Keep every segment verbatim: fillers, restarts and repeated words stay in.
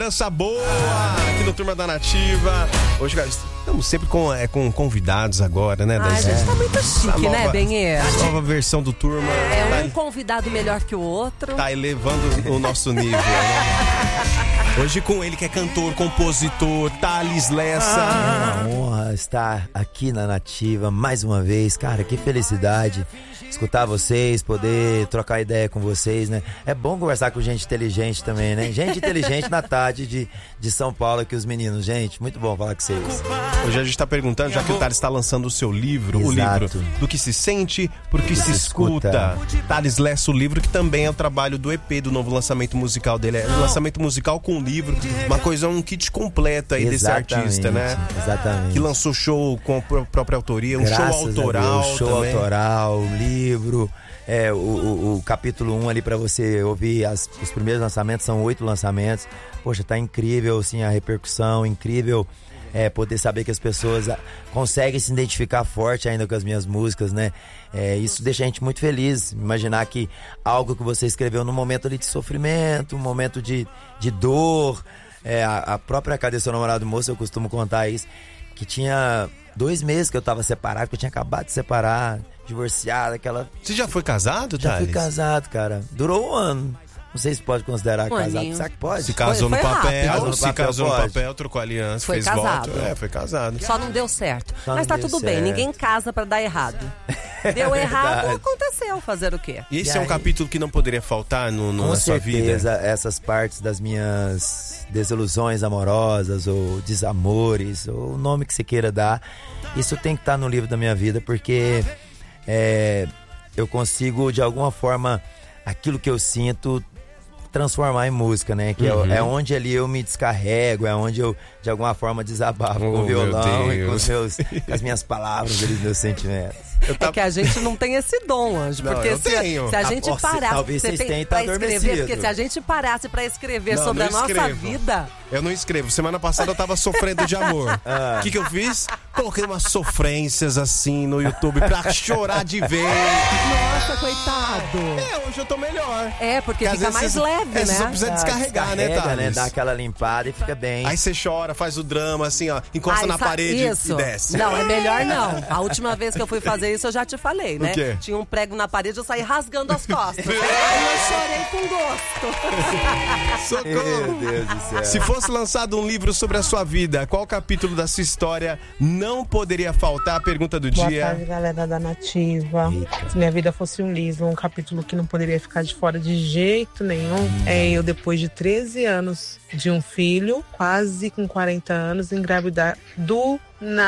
lembrança boa aqui no Turma da Nativa. Hoje, cara, estamos sempre com, é, com convidados agora, né? Ah, a gente tá muito chique, nova, né, Benê? A nova versão do Turma. É um tá, convidado melhor que o outro. Tá elevando o nosso nível, né? Hoje com ele que é cantor, compositor, Thales Lessa. Ah, uma honra estar aqui na Nativa mais uma vez, cara, que felicidade escutar vocês, poder trocar ideia com vocês, né? É bom conversar com gente inteligente também, né? Gente inteligente na tarde de, de São Paulo aqui, os meninos. Gente, muito bom falar com vocês. Hoje a gente tá perguntando, já que o Thales está lançando o seu livro, Exato. o livro Do que se sente, por que se, se escuta. escuta. Thales Lessa, o livro que também é o trabalho do E P, do novo lançamento musical dele. É um lançamento musical com livro, uma coisa, um kit completo aí Exatamente, desse artista, né? Exatamente. Que lançou show com a própria autoria, um Graças show autoral a Deus, show também. autoral, livro, é, o, o, o capítulo um ali pra você ouvir as, os primeiros lançamentos, são oito lançamentos. Poxa, tá incrível assim, a repercussão, incrível é, poder saber que as pessoas conseguem se identificar forte ainda com as minhas músicas, né? É, isso deixa a gente muito feliz, imaginar que algo que você escreveu num momento ali de sofrimento, um momento de, de dor, é, a, a própria Cadê Seu Namorado Moço, eu costumo contar isso, que tinha dois meses que eu tava separado, que eu tinha acabado de separar, divorciado, aquela... Você já foi casado, Já Thales? fui casado, cara. Durou um ano. Não sei se pode considerar Um casado. aninho. Será que pode? Se casou Foi- no foi papel, rápido. se Casou no papel, casou no pode. papel, trocou aliança, Foi fez casado. voto. É, foi casado. Só não deu certo. Só Mas não tá deu tudo bem, certo. ninguém casa pra dar errado. Deu errado, Verdade. aconteceu. Fazer o quê? E esse E é um aí? capítulo que não poderia faltar no, no, Com na sua vida? certeza, essas partes das minhas desilusões amorosas ou desamores, ou o nome que você queira dar, isso tem que estar no livro da minha vida, porque é, eu consigo, de alguma forma, aquilo que eu sinto, transformar em música, né? Que Uhum. é, é onde ali eu me descarrego, é onde eu, de alguma forma, desabafo Oh, com o violão meu e com, os Deus. meus, com as minhas palavras, ali, meus sentimentos. É que a gente não tem esse dom, Anjo. Não, Porque eu se, tenho. se a Ah, gente ó, cê- parasse talvez você vocês tem tenham pra tá escrever, adormecido. porque se a gente parasse pra escrever Não, sobre não a nossa escrevo. vida... Eu não escrevo. Semana passada eu tava sofrendo de amor. O que que eu fiz? Coloquei umas sofrências assim no YouTube pra chorar de vez. Nossa, coitado. É, hoje eu tô melhor. É, porque Porque às fica vezes mais você- leve, é, você só né? precisa Ah, descarregar, né, descarrega, Thales? Dá aquela limpada e fica bem. Aí você chora, faz o drama, assim, ó, encosta Ai, na sa- parede isso. e desce. Não, é melhor não. A última vez que eu fui fazer isso, eu já te falei, né? O quê? Tinha um prego na parede, eu saí rasgando as costas. Aí eu chorei com gosto. Socorro! Meu Deus do céu. Se fosse lançado um livro sobre a sua vida, qual capítulo da sua história não poderia faltar? A pergunta do Boa dia. tarde, galera da Nativa. Eita. Se minha vida fosse um livro, um capítulo que não poderia ficar de fora de jeito nenhum, é eu, depois de treze anos de um filho, quase com quarenta anos, engravidar do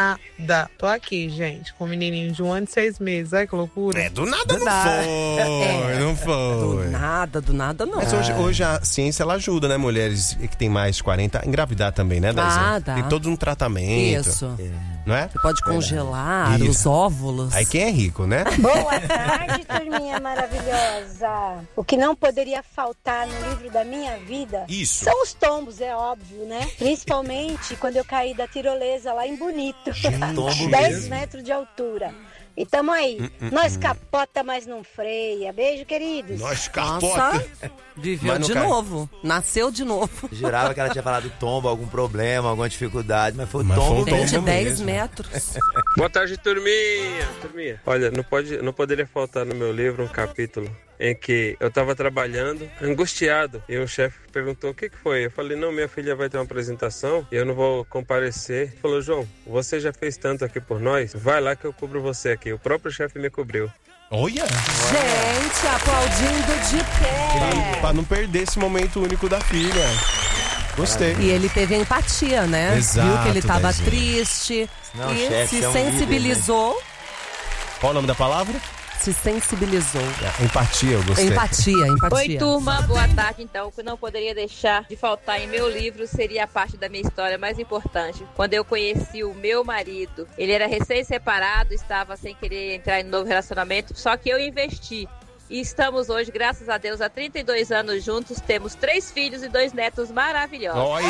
nada. Tô aqui, gente, com um menininho de um ano e seis meses. Ai, que loucura. É, do nada Do não nada. foi, não foi. Do nada, do nada não. Mas hoje, hoje a ciência, ela ajuda, né, mulheres que têm mais de quarenta a engravidar também, né, Daisy? Ah, dá. Tem todo um tratamento, Isso. não é? Você pode congelar Isso. os óvulos. Aí quem é rico, né? Boa tarde, turminha maravilhosa. O que não poderia faltar no livro da minha vida Isso. são os tombos, é óbvio, né? Principalmente quando eu caí da tirolesa lá em Bonito. Tombo dez mesmo. metros de altura. E tamo aí. Nós capota, mas não freia. Beijo, queridos. Nós Nossa, capota. viveu Mas não de cai. novo. Nasceu de novo. Jurava que ela tinha falado tombo, algum problema, alguma dificuldade, mas foi o Mas foi tombo um tombo Tem de mesmo. dez mesmo. metros. Boa tarde, turminha. turminha. Olha, não, pode, não poderia faltar no meu livro um capítulo em que eu estava trabalhando, angustiado, e um chefe perguntou o que, que foi. Eu falei, não, minha filha vai ter uma apresentação e eu não vou comparecer. Ele falou, João, você já fez tanto aqui por nós, vai lá que eu cubro você aqui. O próprio chefe me cobriu. Olha! Gente, aplaudindo de pé. Pra não perder esse momento único da filha. Gostei. E ele teve empatia, né? Exato, Viu que ele tava Dezinho. triste Não, e chefe, se é um líder, sensibilizou. Qual o nome da palavra? Se sensibilizou. Empatia, eu gostei. Empatia, empatia. Oi, turma, boa tarde. Então, o que não poderia deixar de faltar em meu livro seria a parte da minha história mais importante. Quando eu conheci o meu marido, ele era recém-separado, estava sem querer entrar em um novo relacionamento, só que eu investi. E estamos hoje, graças a Deus, há trinta e dois anos juntos, temos três filhos e dois netos maravilhosos. Olha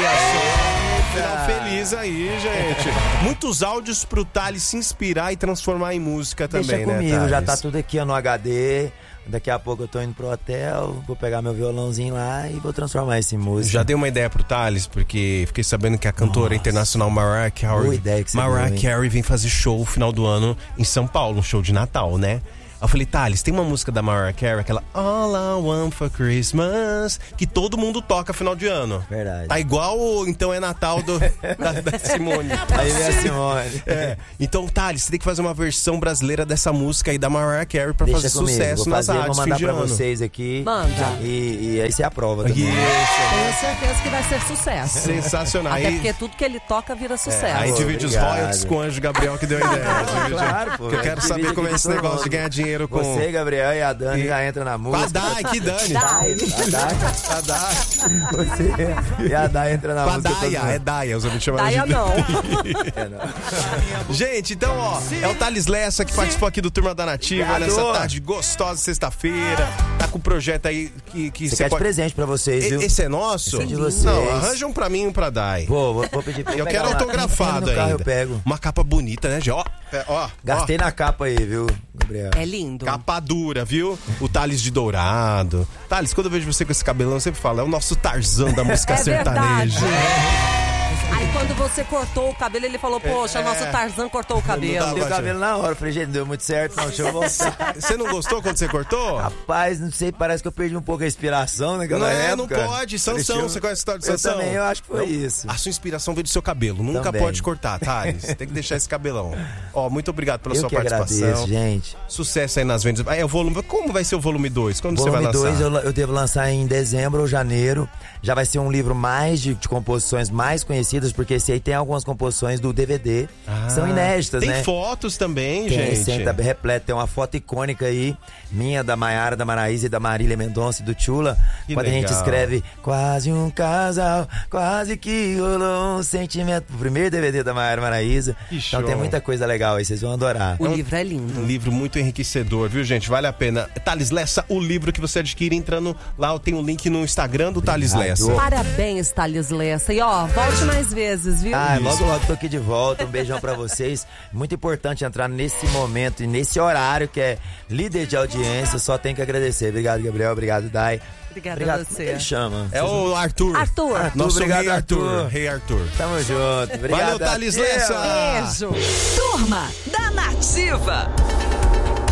só, final feliz aí, gente. Muitos áudios pro Thales se inspirar e transformar em música também, Deixa né, comigo, já Thales? tá tudo aqui ó, no H D. Daqui a pouco eu tô indo pro hotel, vou pegar meu violãozinho lá e vou transformar isso em música. Já dei uma ideia pro Thales, porque fiquei sabendo que a cantora Nossa. internacional Mariah Carey, Boa ideia que você Mariah deu, Carey vem fazer show no final do ano em São Paulo, um show de Natal, né? Eu falei, Thales, tem uma música da Mariah Carey, aquela All I Want for Christmas, que todo mundo toca final de ano. Verdade. Tá igual, então é Natal do, da, da Simone. Aí vem a Simone. É. Então, Thales, você tem que fazer uma versão brasileira dessa música aí da Mariah Carey pra Deixa fazer comigo. sucesso vou nas fazer, rádios vou mandar fim de pra ano. vocês aqui. Manda. E, e aí você aprova também. Isso. Tenho certeza que vai ser sucesso. Sensacional. Até Aí- porque tudo que ele toca vira sucesso. É, aí Pô, divide os obrigado. royalties com o Anjo Gabriel que deu a ideia. Divide- Claro, pô. Porque eu quero Divide saber aqui como é com esse todo negócio mundo. de ganhar dinheiro com... Você, Gabriel e a Dani já entra na Com a música. Dai, que Dani. Dai. A Dai, A Dai. você e a Dai entra na Com a música. todo Daia, mundo. é Daia, os amigos chamam Daia de não. É, não. Gente, então, ó, é o Thales Lessa que participou aqui do Turma da Nativa Obrigado. nessa tarde gostosa, sexta-feira. Tá com o projeto aí que, que Você você quer de pode... presente pra vocês, E- viu? Esse é nosso? Esse é de vocês. Não, arranja um pra mim e um pra Dai. Vou, vou, vou pedir pra Eu pegar quero lá. autografado Tem no carro, ainda. eu pego. Uma capa bonita, né, Gê? Ó, é, ó. Gastei ó. na capa aí, viu, Gabriel? É lindo. Capa dura, viu? O Thales de Dourado. Thales, quando eu vejo você com esse cabelão, eu sempre falo, é o nosso Tarzan da música É sertaneja. Aí quando você cortou o cabelo, ele falou, poxa, nosso Tarzan cortou o Não cabelo. Deu o cabelo na hora. Eu falei, gente, não deu muito certo, não. Deixa eu voltar. Você não gostou quando você cortou? Rapaz, não sei, parece que eu perdi um pouco a inspiração naquela Não, época. não pode. Deixa Sansão, eu- você conhece a história de Eu Sansão? também, eu acho que foi Não, isso. A sua inspiração veio do seu cabelo. Nunca Também. pode cortar, Thales. Tem que deixar esse cabelão. Ó, muito obrigado pela Eu sua que participação. agradeço, gente. Sucesso aí nas vendas. Ah, é o volume. Como vai ser o volume dois? Quando você vai Volume lançar? dois eu, eu devo lançar em dezembro ou janeiro. Já vai ser um livro mais de, de composições mais conhecidas, porque esse aí tem algumas composições do D V D. Ah, São inéditas, tem né? fotos também, Tem, gente. sim, tá repleto. Tem uma foto icônica aí, minha, da Maiara, da Maraísa e da Marília Mendonça e do Tchula. Que Quando a gente legal. escreve quase um casal, quase que rolou um sentimento. O primeiro D V D da Maiara e Maraísa. Que Então show. tem muita coisa legal aí, vocês vão adorar. O livro é lindo. Um livro muito enriquecedor, viu, gente? Vale a pena. Thales Lessa, o livro que você adquire entrando lá, tem o link no Instagram do Thales Obrigado. Lessa. Parabéns, Thales Lessa. E ó, volte mais vezes, viu? Ah, logo logo tô aqui de volta. Um beijão pra vocês. Muito importante entrar nesse momento e nesse horário que é líder de audiência. Só tenho que agradecer. Obrigado, Gabriel. Obrigado, Dai. Obrigada Obrigado. a Como você. ele chama? É o Arthur. Arthur. Arthur, Nosso obrigado, rei Arthur. Arthur. Rei Arthur. Tamo junto. Obrigado. Valeu, Thales Lessa. Beijo. Turma da Nativa.